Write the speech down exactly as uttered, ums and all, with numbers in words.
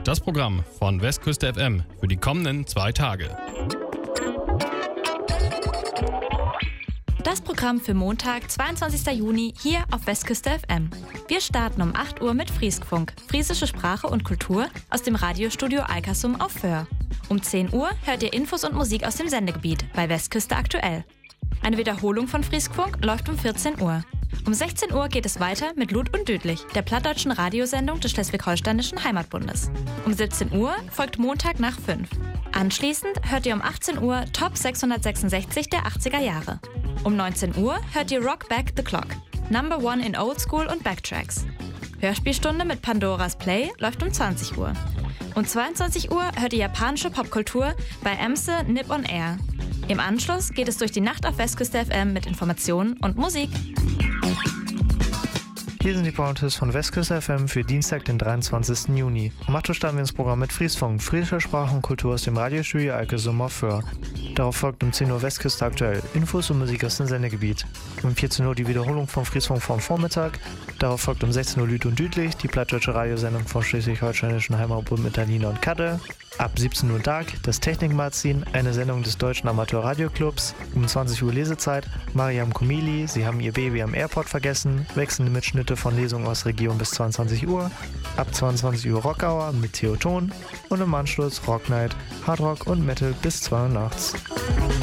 Das Programm von Westküste F M für die kommenden zwei Tage. Das Programm für Montag, zweiundzwanzigsten Juni, hier auf Westküste F M. Wir starten um acht Uhr mit Frieskfunk, friesische Sprache und Kultur aus dem Radiostudio Alkersum auf Föhr. Um zehn Uhr hört ihr Infos und Musik aus dem Sendegebiet bei Westküste aktuell. Eine Wiederholung von Frieskfunk läuft um vierzehn Uhr. Um sechzehn Uhr geht es weiter mit Lud und Düdlich, der plattdeutschen Radiosendung des Schleswig-Holsteinischen Heimatbundes. Um siebzehn Uhr folgt Montag nach fünf. Anschließend hört ihr um achtzehn Uhr Top sechshundertsechsundsechzig der achtziger Jahre. Um neunzehn Uhr hört ihr Rock Back the Clock, Number One in Old School und Backtracks. Hörspielstunde mit Pandoras Play läuft um zwanzig Uhr. Um zweiundzwanzig Uhr hört ihr japanische Popkultur bei Emse Nip on Air. Im Anschluss geht es durch die Nacht auf Westküste F M mit Informationen und Musik. Hier sind die Pointers von Westküste F M für Dienstag, den dreiundzwanzigsten Juni. Um acht Uhr starten wir ins Programm mit Frieskfunk, friesische Sprache und Kultur aus dem Radiostudio Alkersum auf Föhr. Darauf folgt um zehn Uhr Westküste aktuell, Infos und Musik aus dem Sendegebiet. Um vierzehn Uhr die Wiederholung vom Frieskfunk vom Vormittag. Darauf folgt um sechzehn Uhr Lüd und Düdlich, die plattdeutsche Radiosendung vom Schleswig-Holsteinischen Heimatbund mit Alina und Kadde. Ab siebzehn Uhr Dark, das Technikmagazin, eine Sendung des Deutschen Amateur-Radioclubs. Um zwanzig Uhr Lesezeit, Mariam Komili, Sie haben Ihr Baby am Airport vergessen, wechselnde Mitschnitte von Lesungen aus Region bis zweiundzwanzig Uhr. Ab zweiundzwanzig Uhr Rockhour mit Theoton und im Anschluss Rock Night, Hardrock und Metal bis zwei Uhr nachts.